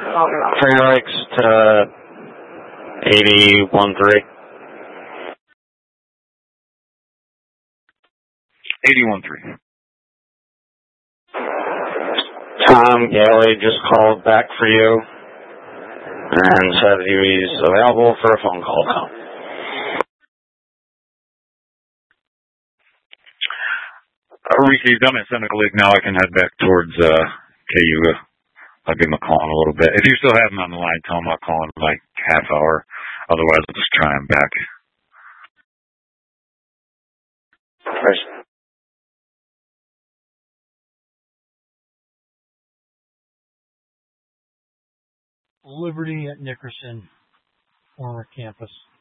3 likes to 81.3. 81.3. Tom Galey just called back for you and said he was available for a phone call now. He's done at Seneca Lake. Now I can head back towards KU. I'll give him a call in a little bit. If you still have him on the line, tell him I'll call in like half hour. Otherwise, I'll just try him back. First. Liberty at Nickerson, former campus.